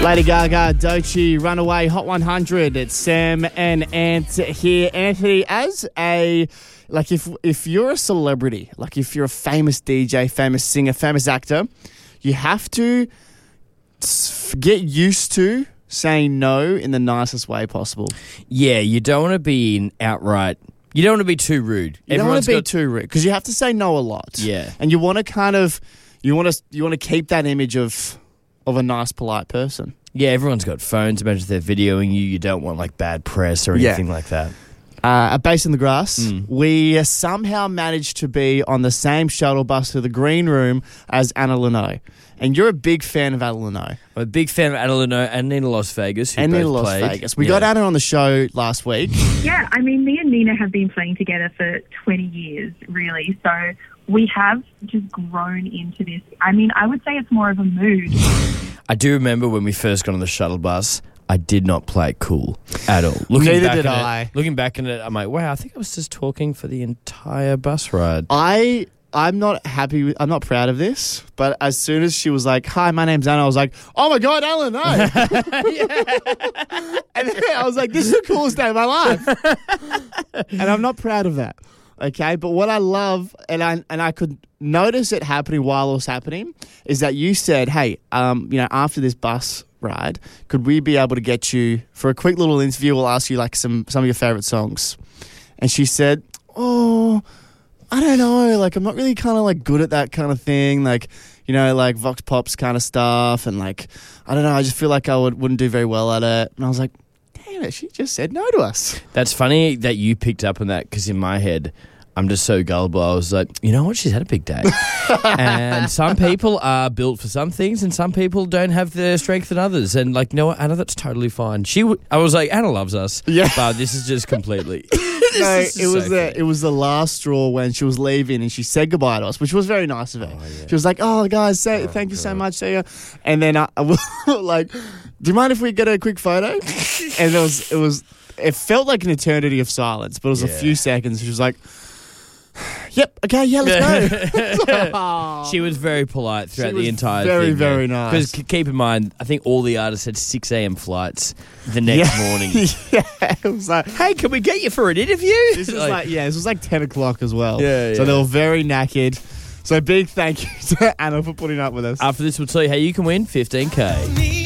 Lady Gaga, Doechii, Runaway, Hot 100. It's Sam and Ant here. Anthony, as a, like, if you're a celebrity, like if you're a famous DJ, famous singer, famous actor, you have to get used to saying no in the nicest way possible. Yeah, you don't want to be outright. You don't want to be too rude. You don't want to be too rude because you have to say no a lot. Yeah, and you want to kind of you want to keep that image of a nice, polite person. Yeah, everyone's got phones. Imagine if they're videoing you. You don't want like bad press or anything like that. At Base in the Grass, we somehow managed to be on the same shuttle bus to the green room as Anna Lennox. And you're a big fan of Anna Lennox. I'm a big fan of Anna Lennox and Nina Las Vegas, who both played. We got Anna on the show last week. Yeah, I mean, me and Nina have been playing together for 20 years, really. So we have just grown into this. I mean, I would say it's more of a mood. I do remember when we first got on the shuttle bus, I did not play it cool at all. Neither did I. Looking back at it, I'm like, wow, I think I was just talking for the entire bus ride. I'm not happy. I'm not proud of this, but as soon as she was like, "Hi, my name's Anna," I was like, "Oh my god, Ellen!" No. And then I was like, "This is the coolest day of my life," and I'm not proud of that. Okay, but what I love, and I could notice it happening while it was happening, is that you said, "Hey, after this bus ride, could we be able to get you for a quick little interview? We'll ask you like some of your favorite songs," and she said, "Oh, I don't know, like I'm not really kind of like good at that kind of thing, like, you know, like Vox Pops kind of stuff, and like, I don't know, I just feel like I wouldn't do very well at it." And I was like, damn it, she just said no to us. That's funny that you picked up on that, because in my head, I'm just so gullible. I was like, you know what? She's had a big day. And some people are built for some things and some people don't have the strength in others. And like, you know what, Anna, that's totally fine. I was like, Anna loves us. Yeah. But this is just completely... No, it was the last straw when she was leaving and she said goodbye to us, which was very nice of her. Oh, yeah. She was like, "Oh, guys, thank you so much, see ya." And then I was like, "Do you mind if we get a quick photo?" And it felt like an eternity of silence, but it was a few seconds. She was like, "Yep, okay, yeah, let's go." She was very polite throughout the entire thing. Very, very nice. Because keep in mind, I think all the artists had 6 a.m. flights the next morning. Yeah, it was like, "Hey, can we get you for an interview?" This was like 10 o'clock as well. Yeah. So they were very knackered. So big thank you to Anna for putting up with us. After this, we'll tell you how you can win $15K.